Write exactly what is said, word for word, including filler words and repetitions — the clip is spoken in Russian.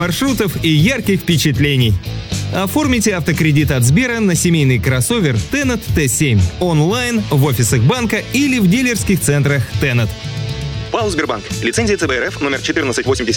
маршрутов и ярких впечатлений. Оформите автокредит от Сбера на семейный кроссовер Tennet Т семь онлайн, в офисах банка или в дилерских центрах Tennet. ПАО «Сбербанк». Лицензия ЦБ РФ номер четырнадцать восемьдесят